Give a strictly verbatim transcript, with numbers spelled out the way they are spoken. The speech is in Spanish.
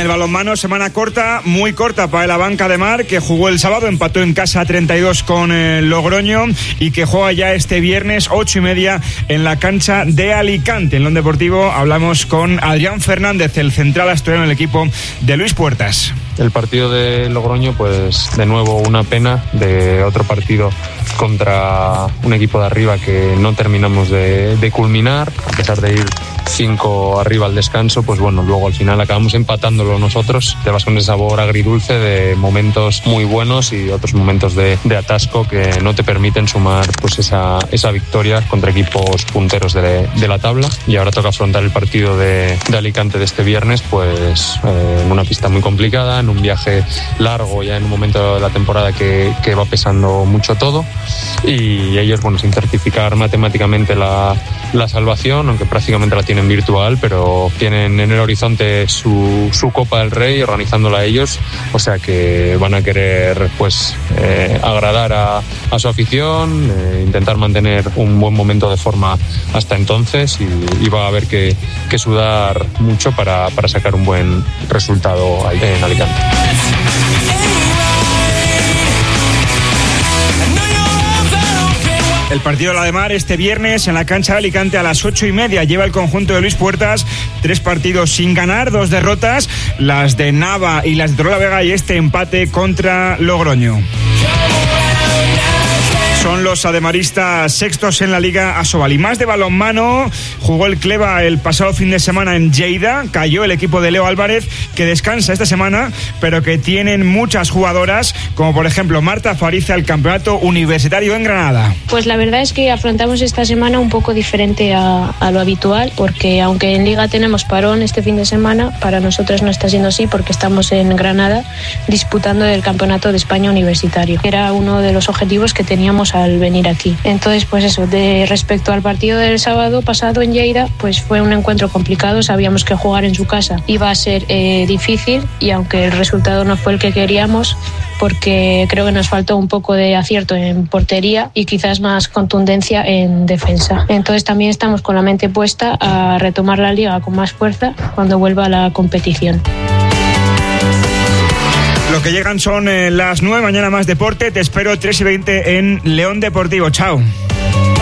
el balonmano, semana corta, muy corta para la Banca de Mar, que jugó el sábado, empató en casa treinta y dos con eh, Logroño, y que juega ya este viernes ocho y media en la cancha de Alicante. En lo deportivo hablamos con Adrián Fernández, el central asturiano del equipo de Luis Puertas. El partido de Logroño, pues de nuevo una pena de otro partido contra un equipo de arriba que no terminamos de, de culminar, a pesar de ir cinco arriba al descanso. Pues bueno, luego al final acabamos empatándolo nosotros. Te vas con ese sabor agridulce de momentos muy buenos y otros momentos de, de atasco que no te permiten sumar pues esa, esa victoria contra equipos punteros de, de la tabla. Y ahora toca afrontar el partido de, de Alicante de este viernes, pues eh, en una pista muy complicada, en un viaje largo, ya en un momento de la temporada que, que va pesando mucho todo, y ellos, bueno, sin certificar matemáticamente la, la salvación, aunque prácticamente la tienen virtual, pero tienen en el horizonte su, su Copa del Rey, organizándola ellos, o sea que van a querer pues eh, agradar a, a su afición, eh, intentar mantener un buen momento de forma hasta entonces, y, y va a haber que, que sudar mucho para, para sacar un buen resultado ahí en Alicante. El partido de la de Mar este viernes en la cancha de Alicante a las ocho y media. Lleva el conjunto de Luis Puertas tres partidos sin ganar, dos derrotas, las de Nava y las de Torrelavega, y este empate contra Logroño. Son los ademaristas sextos en la Liga Asobal. Y más de balonmano, jugó el Cleva el pasado fin de semana en Lleida, cayó el equipo de Leo Álvarez, que descansa esta semana, pero que tienen muchas jugadoras, como por ejemplo Marta Fariza, el campeonato universitario en Granada. Pues la verdad es que afrontamos esta semana un poco diferente a, a lo habitual, porque aunque en Liga tenemos parón este fin de semana, para nosotros no está siendo así, porque estamos en Granada disputando el campeonato de España universitario. Era uno de los objetivos que teníamos al venir aquí. Entonces, pues eso, de respecto al partido del sábado pasado en Lleida, pues fue un encuentro complicado. Sabíamos que jugar en su casa iba a ser eh, difícil, y aunque el resultado no fue el que queríamos, porque creo que nos faltó un poco de acierto en portería y quizás más contundencia en defensa. Entonces también estamos con la mente puesta a retomar la liga con más fuerza cuando vuelva la competición. Lo que llegan son eh, las nueve, mañana más deporte. Te espero tres y veinte en León Deportivo. Chao.